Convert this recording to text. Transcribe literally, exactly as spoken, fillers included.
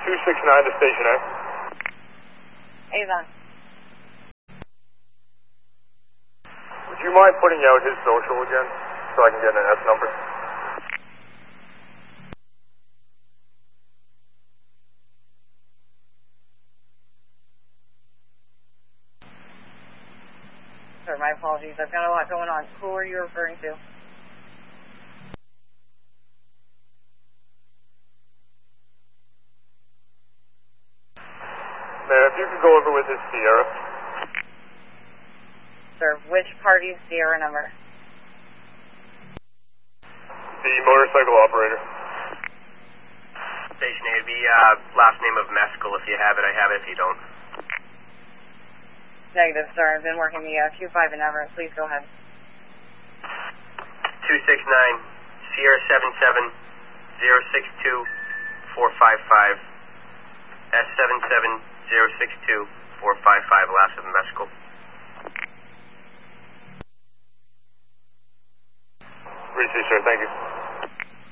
two six nine to Station A. Avon. Would you mind putting out his social again so I can get an S number? Sir, my apologies. I've got a lot going on. Who are you referring to? Mayor, if you could go over with his Sierra. Sir, which party's Sierra number? The motorcycle operator. Station A, it'd be uh, last name of Mescal. If you have it, I have it. If you don't. Negative, sir. I've been working the uh, Q five in Everett. Please go ahead. two six nine, Sierra seven seven, zero six two, four five five. S seven seven, zero six two, four five five, last of Mescal. Receive, sir. Thank you.